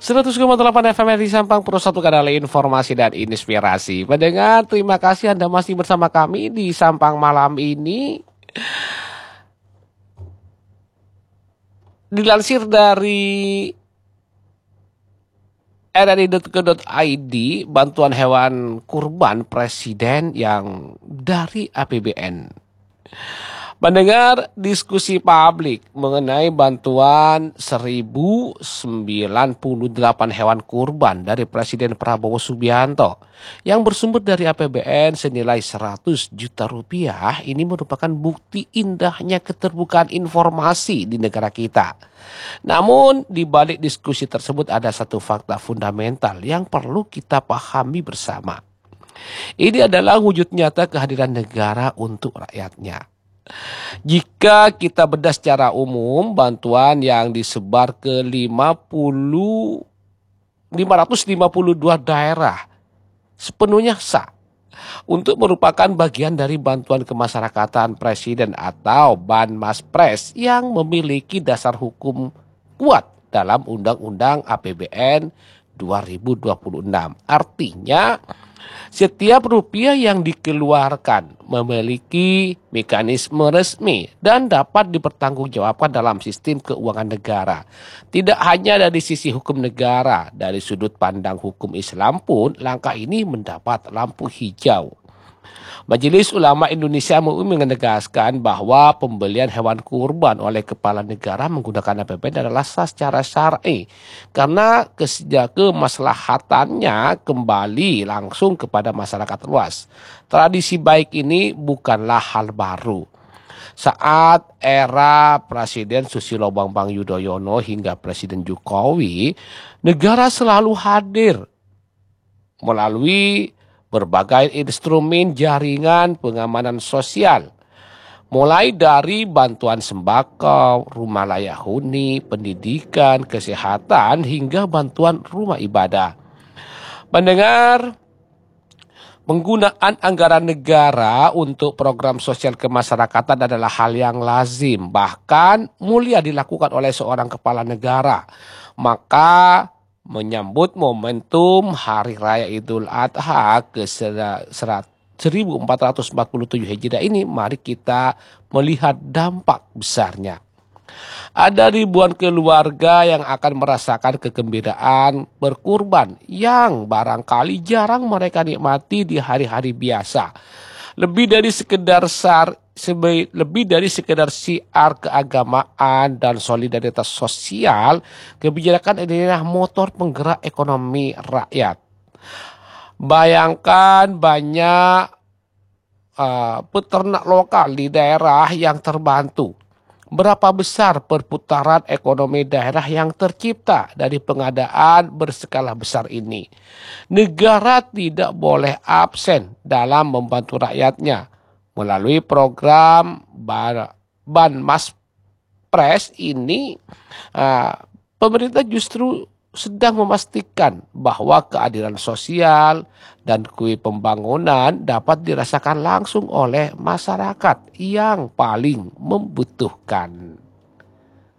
100,8 FM di Sampang Pro, satu kanal informasi dan inspirasi. Pendengar, terima kasih Anda masih bersama kami di Sampang malam ini. Dilansir dari rri.co.id, bantuan hewan kurban presiden yang dari APBN. Mendengar diskusi publik mengenai bantuan 1098 hewan kurban dari Presiden Prabowo Subianto yang bersumber dari APBN senilai 100 juta rupiah ini merupakan bukti indahnya keterbukaan informasi di negara kita. Namun di balik diskusi tersebut ada satu fakta fundamental yang perlu kita pahami bersama. Ini adalah wujud nyata kehadiran negara untuk rakyatnya. Jika kita bedah secara umum, bantuan yang disebar ke 552 daerah sepenuhnya sah untuk merupakan bagian dari bantuan kemasyarakatan presiden atau Banmaspres yang memiliki dasar hukum kuat dalam Undang-Undang APBN 2026. Artinya, setiap rupiah yang dikeluarkan memiliki mekanisme resmi dan dapat dipertanggungjawabkan dalam sistem keuangan negara. Tidak hanya dari sisi hukum negara, dari sudut pandang hukum Islam pun langkah ini mendapat lampu hijau. Majelis Ulama Indonesia MUI menegaskan bahwa pembelian hewan kurban oleh kepala negara menggunakan APBN adalah sah secara syar'i karena kemaslahatannya kembali langsung kepada masyarakat luas. Tradisi baik ini bukanlah hal baru. Saat era Presiden Susilo Bambang Yudhoyono hingga Presiden Jokowi, negara selalu hadir melalui berbagai instrumen jaringan pengamanan sosial, mulai dari bantuan sembako, rumah layak huni, pendidikan, kesehatan, hingga bantuan rumah ibadah. Pendengar, penggunaan anggaran negara untuk program sosial kemasyarakatan adalah hal yang lazim, bahkan mulia dilakukan oleh seorang kepala negara. Maka menyambut momentum Hari Raya Idul Adha ke 1447 Hijriah ini, mari kita melihat dampak besarnya. Ada ribuan keluarga yang akan merasakan kegembiraan berkurban yang barangkali jarang mereka nikmati di hari-hari biasa. Lebih dari sekedar siar keagamaan dan solidaritas sosial, kebijakan ini adalah motor penggerak ekonomi rakyat. Bayangkan banyak peternak lokal di daerah yang terbantu. Berapa besar perputaran ekonomi daerah yang tercipta dari pengadaan berskala besar ini. Negara tidak boleh absen dalam membantu rakyatnya. Melalui program Banmaspres ini, pemerintah justru sedang memastikan bahwa keadilan sosial dan kue pembangunan dapat dirasakan langsung oleh masyarakat yang paling membutuhkan.